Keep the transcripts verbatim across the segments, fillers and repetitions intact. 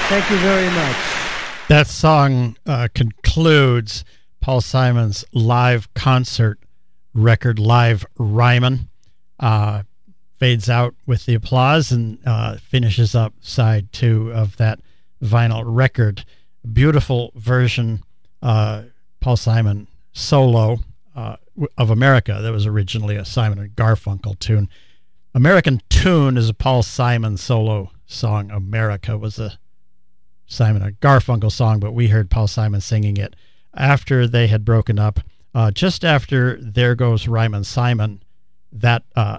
Thank you very much. That song uh, concludes Paul Simon's live concert record, Live Ryman. Uh, fades out with the applause and uh, finishes up side two of that vinyl record. Beautiful version, uh, Paul Simon solo uh, of America. That was originally a Simon and Garfunkel tune. American Tune is a Paul Simon solo song. America was a Simon and Garfunkel song, but we heard Paul Simon singing it after they had broken up. Uh, just after There Goes Ryman Simon, that uh,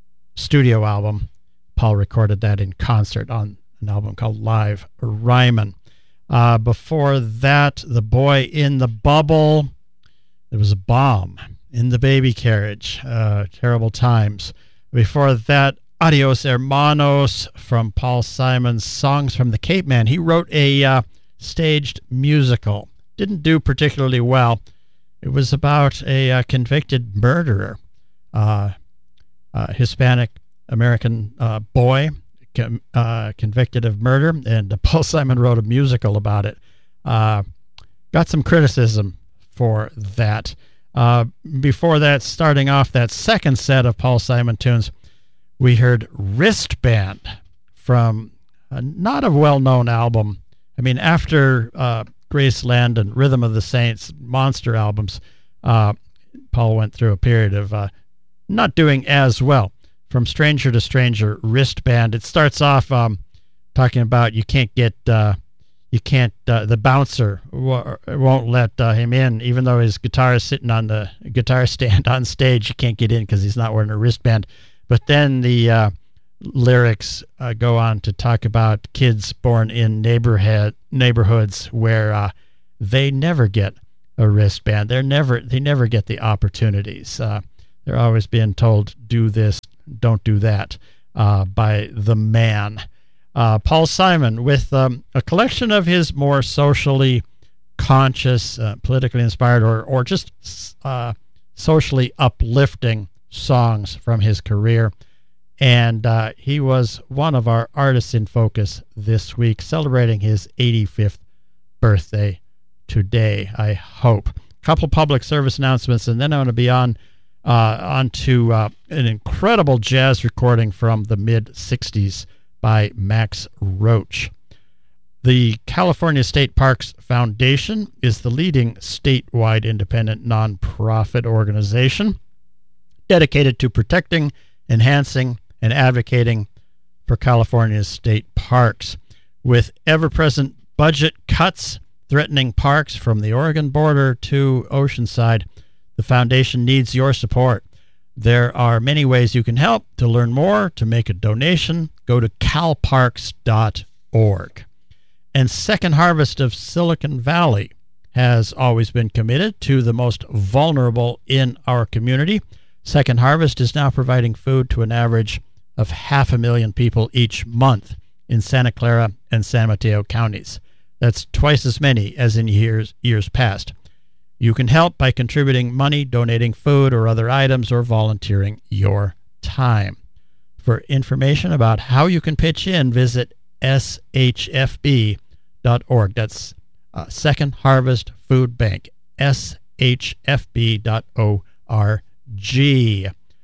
studio album, Paul recorded that in concert on an album called Live Ryman. Uh, before that, The Boy in the Bubble. There was a bomb in the baby carriage. Uh, terrible times. Before that, Adios Hermanos from Paul Simon's Songs from the Cape Man. He wrote a uh, staged musical. Didn't do particularly well. It was about a uh, convicted murderer, uh, uh, Hispanic American uh, boy, com- uh, convicted of murder, and uh, Paul Simon wrote a musical about it. Uh, got some criticism for that. Uh, before that, starting off that second set of Paul Simon tunes, we heard Wristband from a not a well-known album. I mean, after uh, Graceland and Rhythm of the Saints, monster albums, uh, Paul went through a period of uh, not doing as well. From Stranger to Stranger, Wristband. It starts off um, talking about you can't get, uh, you can't, uh, the bouncer w- won't let uh, him in, even though his guitar is sitting on the guitar stand on stage. You can't get in because he's not wearing a wristband. But then the uh, lyrics uh, go on to talk about kids born in neighborhood neighborhoods where uh, they never get a wristband. They're never they never get the opportunities. Uh, they're always being told, do this, don't do that, uh, by the man. Uh, Paul Simon with um, a collection of his more socially conscious, uh, politically inspired, or or just uh, socially uplifting songs from his career. And uh, he was one of our artists in focus this week, celebrating his eighty-fifth birthday today, I hope. A couple public service announcements, and then I'm going to be on uh, on to uh, an incredible jazz recording from the mid-sixties by Max Roach. The California State Parks Foundation is the leading statewide independent nonprofit organization dedicated to protecting, enhancing, and advocating for California's state parks. With ever-present budget cuts threatening parks from the Oregon border to Oceanside, the foundation needs your support. There are many ways you can help. To learn more, to make a donation, go to cal parks dot org. And Second Harvest of Silicon Valley has always been committed to the most vulnerable in our community. Second Harvest is now providing food to an average of half a million people each month in Santa Clara and San Mateo counties. That's twice as many as in years years past. You can help by contributing money, donating food or other items, or volunteering your time. For information about how you can pitch in, visit S H F B dot org. That's uh, Second Harvest Food Bank, S H F B dot org. G.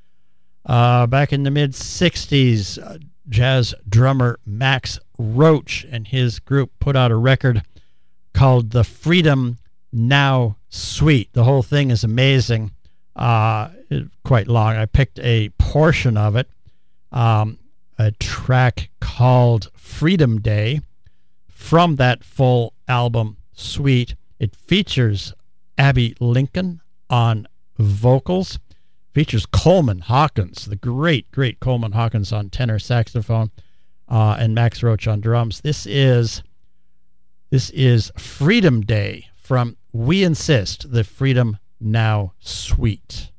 Uh, back in the mid-sixties, uh, jazz drummer Max Roach and his group put out a record called The Freedom Now Suite. The whole thing is amazing, uh, quite long. I picked a portion of it, um, a track called Freedom Day from that full album suite. It features Abby Lincoln on vocals. Features Coleman Hawkins, the great, great Coleman Hawkins on tenor saxophone, uh, and Max Roach on drums. This is this is Freedom Day from We Insist, the Freedom Now Suite.